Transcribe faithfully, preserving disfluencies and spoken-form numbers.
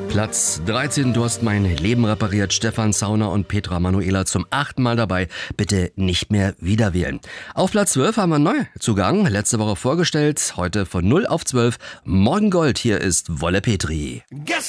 Platz dreizehn, du hast mein Leben repariert. Stefan Zauner und Petra Manuela zum achten Mal dabei. Bitte nicht mehr wieder wählen. Auf Platz zwölf haben wir einen Neuzugang. Letzte Woche vorgestellt, heute von null auf zwölf. Morgen Gold, hier ist Wolle Petri. Guess